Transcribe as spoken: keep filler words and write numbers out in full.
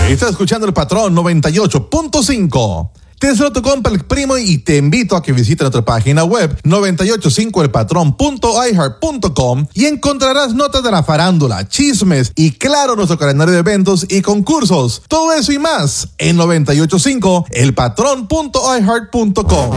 Estás escuchando El Patrón noventa y ocho punto cinco. Te deseo tu compa el primo y te invito a que visites nuestra página web noventa y ocho cinco el patrón punto i heart punto com y encontrarás notas de la farándula, chismes y claro nuestro calendario de eventos y concursos. Todo eso y más en noventa y ocho cinco el patrón punto i heart punto com.